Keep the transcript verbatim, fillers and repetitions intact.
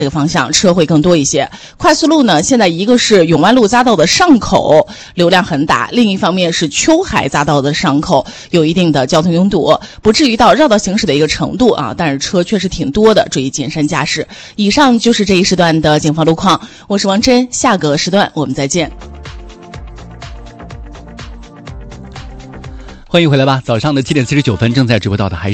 这个方向车会更多一些。快速路呢，现在一个是永湾路匝道的上口流量很大，另一方面是秋海匝道的上口有一定的交通拥堵，不至于到绕道行驶的一个程度啊，但是车确实挺多的，注意谨慎驾驶。以上就是这一时段的警方路况，我是王真，下个时段我们再见。 欢迎回来吧，早上的七点四十九分正在直播到的还是